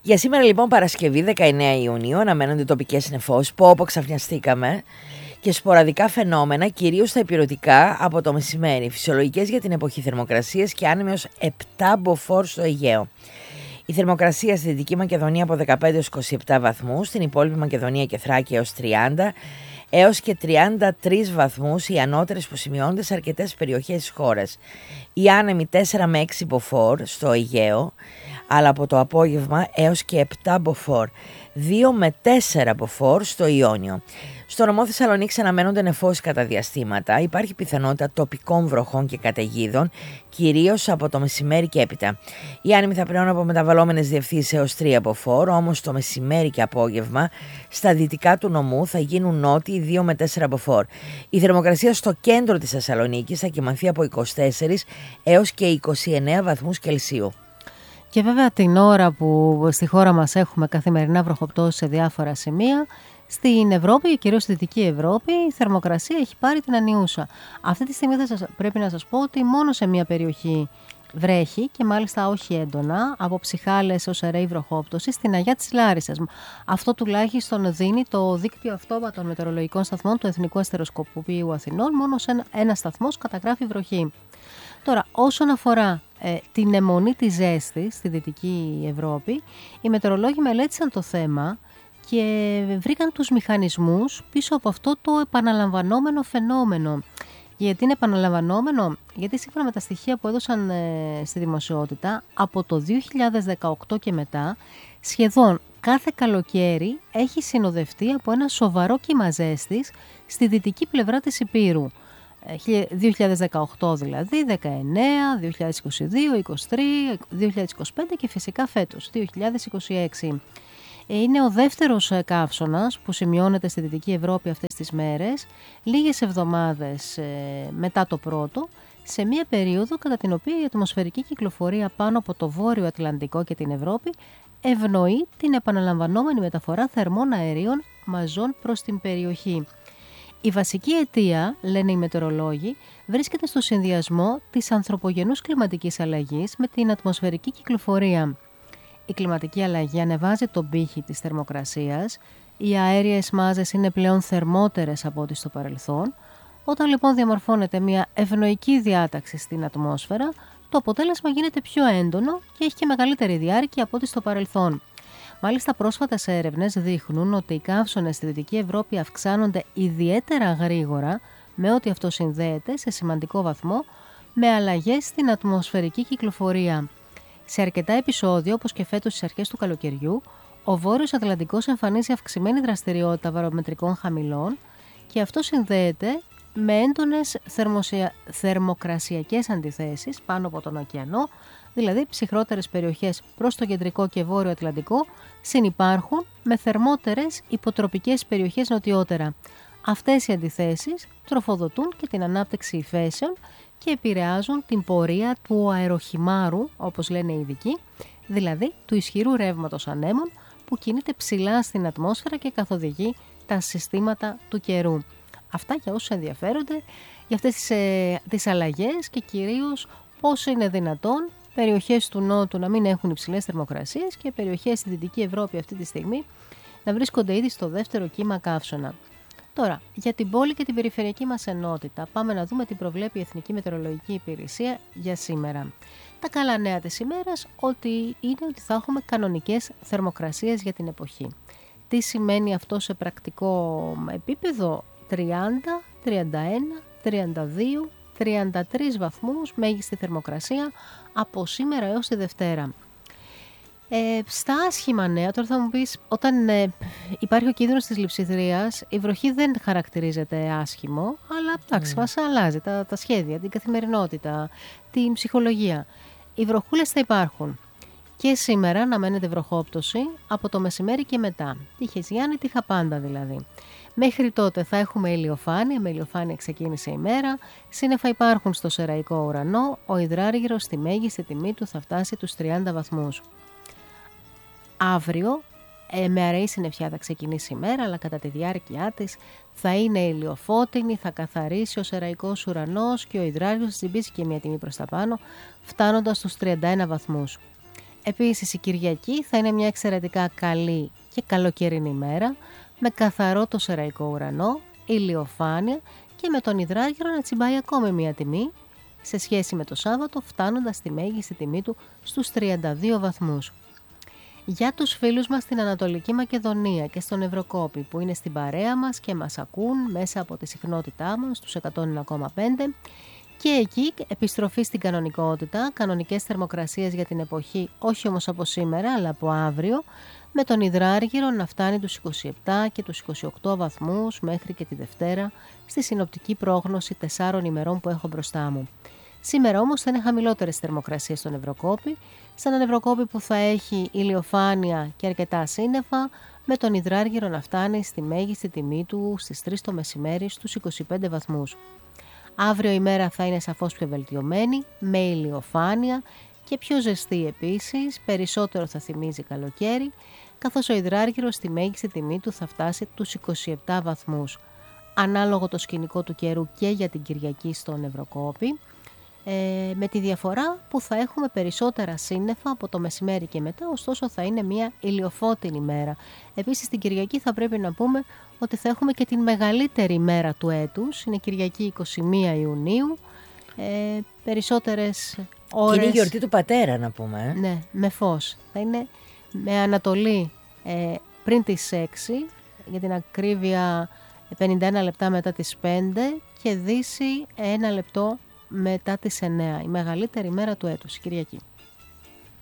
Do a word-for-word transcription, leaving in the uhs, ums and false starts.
Για σήμερα λοιπόν Παρασκευή δεκαεννέα Ιουνίου αναμένονται τοπικές νεφώσεις που όπου ξαφνιαστήκαμε και σποραδικά φαινόμενα, κυρίως στα ηπειρωτικά από το μεσημέρι. Φυσιολογικές για την εποχή θερμοκρασίες και άνεμοι ως επτά μποφόρ στο Αιγαίο. Η θερμοκρασία στη Δυτική Μακεδονία από δεκαπέντε έως είκοσι επτά βαθμούς, στην υπόλοιπη Μακεδονία και Θράκη έως τριάντα έως και τριάντα τρεις βαθμούς, οι ανώτερες που σημειώνονται σε αρκετές περιοχές της χώρας. Οι άνεμοι τέσσερα με έξι μποφόρ στο Αιγαίο, αλλά από το απόγευμα έως και επτά μποφόρ, δύο με τέσσερα μποφόρ στο Ιόνιο. Στο νομό Θεσσαλονίκης αναμένονται νεφώσεις κατά διαστήματα. Υπάρχει πιθανότητα τοπικών βροχών και καταιγίδων, κυρίως από το μεσημέρι και έπειτα. Οι άνεμοι θα πλέουν από μεταβαλλόμενες διευθύνσεις έως τρία μποφόρ, όμως το μεσημέρι και απόγευμα στα δυτικά του νομού θα γίνουν νότιοι δύο με τέσσερα μποφόρ. Η θερμοκρασία στο κέντρο της Θεσσαλονίκης θα κυμανθεί από είκοσι τέσσερα έως και είκοσι εννέα βαθμούς Κελσίου. Και βέβαια την ώρα που στη χώρα μας έχουμε καθημερινά βροχοπτώσεις σε διάφορα σημεία, στην Ευρώπη, κυρίως στη Δυτική Ευρώπη, η θερμοκρασία έχει πάρει την ανιούσα. Αυτή τη στιγμή θα σας, πρέπει να σας πω ότι μόνο σε μία περιοχή βρέχει και μάλιστα όχι έντονα, από Ψυχάλες ως Ερέη βροχόπτωση, στην Αγιά της Λάρισσας. Αυτό τουλάχιστον δίνει το δίκτυο αυτόματων μετεωρολογικών σταθμών του Εθνικού Αστεροσκοπείου Αθηνών, μόνο σε ένα, ένα σταθμός καταγράφει βροχή. Τώρα, όσον αφορά ε, την αιμονή της ζέστης στη Δυτική Ευρώπη, οι μετεωρολόγοι μελέτησαν το θέμα και βρήκαν τους μηχανισμούς πίσω από αυτό το επαναλαμβανόμενο φαινόμενο. Γιατί είναι επαναλαμβανόμενο? Γιατί σύμφωνα με τα στοιχεία που έδωσαν ε, στη δημοσιότητα, από το δύο χιλιάδες δεκαοκτώ και μετά, σχεδόν κάθε καλοκαίρι έχει συνοδευτεί από ένα σοβαρό κύμα ζέστης στη δυτική πλευρά της Ηπείρου. δύο χιλιάδες δεκαοκτώ δηλαδή, δεκαεννέα, δύο χιλιάδες είκοσι δύο, είκοσι τρία, δύο χιλιάδες είκοσι πέντε και φυσικά φέτος, δύο χιλιάδες είκοσι έξι. Είναι ο δεύτερος καύσωνας που σημειώνεται στη Δυτική Ευρώπη αυτές τις μέρες, λίγες εβδομάδες μετά το πρώτο, σε μια περίοδο κατά την οποία η ατμοσφαιρική κυκλοφορία πάνω από το Βόρειο Ατλαντικό και την Ευρώπη ευνοεί την επαναλαμβανόμενη μεταφορά θερμών αερίων μαζών προς την περιοχή. Η βασική αιτία, λένε οι μετεωρολόγοι, βρίσκεται στο συνδυασμό της ανθρωπογενούς κλιματικής αλλαγής με την ατμοσφαιρική κυκλοφορία. Η κλιματική αλλαγή ανεβάζει τον πύχη της θερμοκρασίας, οι αέριες μάζες είναι πλέον θερμότερες από ό,τι στο παρελθόν. Όταν λοιπόν διαμορφώνεται μια ευνοϊκή διάταξη στην ατμόσφαιρα, το αποτέλεσμα γίνεται πιο έντονο και έχει και μεγαλύτερη διάρκεια από ό,τι στο παρελθόν. Μάλιστα, πρόσφατες έρευνες δείχνουν ότι οι καύσωνες στη Δυτική Ευρώπη αυξάνονται ιδιαίτερα γρήγορα, με ό,τι αυτό συνδέεται σε σημαντικό βαθμό με αλλαγές στην ατμοσφαιρική κυκλοφορία. Σε αρκετά επεισόδια, όπως και φέτος στις αρχές του καλοκαιριού, ο Βόρειος Ατλαντικός εμφανίζει αυξημένη δραστηριότητα βαρομετρικών χαμηλών και αυτό συνδέεται με έντονες θερμοσια... θερμοκρασιακές αντιθέσεις πάνω από τον ωκεανό, δηλαδή ψυχρότερες περιοχές προς το κεντρικό και βόρειο Ατλαντικό συνυπάρχουν με θερμότερες υποτροπικές περιοχές νοτιότερα. Αυτές οι αντιθέσεις τροφοδοτούν και την ανάπτυξη υφέσεων και επηρεάζουν την πορεία του αεροχυμάρου, όπως λένε οι ειδικοί, δηλαδή του ισχυρού ρεύματος ανέμων που κινείται ψηλά στην ατμόσφαιρα και καθοδηγεί τα συστήματα του καιρού. Αυτά για όσους ενδιαφέρονται για αυτές τις, ε, τις αλλαγές και κυρίως πώς είναι δυνατόν περιοχές του Νότου να μην έχουν υψηλές θερμοκρασίες και περιοχές στη Δυτική Ευρώπη αυτή τη στιγμή να βρίσκονται ήδη στο δεύτερο κύμα καύσωνα. Τώρα, για την πόλη και την περιφερειακή μας ενότητα, πάμε να δούμε τι προβλέπει η Εθνική Μετεωρολογική Υπηρεσία για σήμερα. Τα καλά νέα της ημέρας ότι είναι ότι θα έχουμε κανονικές θερμοκρασίες για την εποχή. Τι σημαίνει αυτό σε πρακτικό επίπεδο? τριάντα, τριάντα ένα, τριάντα δύο, τριάντα τρεις βαθμούς μέγιστη θερμοκρασία από σήμερα έως τη Δευτέρα. Ε, στα άσχημα νέα, τώρα θα μου πεις, όταν ε, υπάρχει ο κίνδυνος της λειψιδρίας, η βροχή δεν χαρακτηρίζεται άσχημο, αλλά εντάξει, mm. μας αλλάζει τα, τα σχέδια, την καθημερινότητα, την ψυχολογία. Οι βροχούλες θα υπάρχουν. Και σήμερα αναμένεται βροχόπτωση από το μεσημέρι και μετά. Τύχες Γιάννη, τύχα πάντα δηλαδή. Μέχρι τότε θα έχουμε ηλιοφάνεια, με ηλιοφάνεια ξεκίνησε η μέρα. Σύννεφα υπάρχουν στο σεραϊκό ουρανό, ο υδράργυρος στη μέγιστη τιμή του θα φτάσει τους τριάντα βαθμούς. Αύριο ε, με αραιή συννεφιά θα ξεκινήσει η μέρα, αλλά κατά τη διάρκεια της θα είναι ηλιοφώτινη, θα καθαρίσει ο σεραϊκός ουρανός και ο υδράργυρος θα τσιμπήσει και μια τιμή προς τα πάνω, φτάνοντας στους τριάντα ένα βαθμούς. Επίσης η Κυριακή θα είναι μια εξαιρετικά καλή και καλοκαιρινή μέρα, με καθαρό το σεραϊκό ουρανό, ηλιοφάνεια και με τον υδράργυρο να τσιμπάει ακόμη μια τιμή σε σχέση με το Σάββατο, φτάνοντας στη μέγιστη τιμή του στους τριάντα δύο βαθμούς. Για τους φίλους μας στην Ανατολική Μακεδονία και στον Ευρωκόπη που είναι στην παρέα μας και μας ακούν μέσα από τη συχνότητά μας στους εκατό ένα κόμμα πέντε, και εκεί επιστροφή στην κανονικότητα, κανονικές θερμοκρασίες για την εποχή, όχι όμως από σήμερα αλλά από αύριο, με τον υδράργυρο να φτάνει τους είκοσι επτά και τους είκοσι οκτώ βαθμούς μέχρι και τη Δευτέρα στη συνοπτική πρόγνωση τεσσάρων ημερών που έχω μπροστά μου. Σήμερα όμως θα είναι χαμηλότερες θερμοκρασίες στον Ευρωκόπη, σε έναν Ευρωκόπη που θα έχει ηλιοφάνεια και αρκετά σύννεφα, με τον υδράργυρο να φτάνει στη μέγιστη τιμή του στις τρεις το μεσημέρι στους είκοσι πέντε βαθμούς. Αύριο η μέρα θα είναι σαφώς πιο βελτιωμένη, με ηλιοφάνεια και πιο ζεστή επίσης, περισσότερο θα θυμίζει καλοκαίρι, καθώς ο υδράργυρος στη μέγιστη τιμή του θα φτάσει τους είκοσι επτά βαθμούς. Ανάλογο το σκηνικό του καιρού και για την Κυριακή στον Ευρωκόπη, ε, με τη διαφορά που θα έχουμε περισσότερα σύννεφα από το μεσημέρι και μετά, ωστόσο θα είναι μια ηλιοφώτινη μέρα. Επίσης την Κυριακή θα πρέπει να πούμε ότι θα έχουμε και την μεγαλύτερη μέρα του έτους, είναι Κυριακή εικοστή πρώτη Ιουνίου, ε, περισσότερες ώρες. Και είναι η γιορτή του πατέρα να πούμε. Ε. Ναι, με φως. Θα είναι με ανατολή ε, πριν τις έξι, για την ακρίβεια πενήντα ένα λεπτά μετά τις πέντε, και δύση ένα λεπτό μετά τις εννέα. Η μεγαλύτερη μέρα του έτους, η Κυριακή.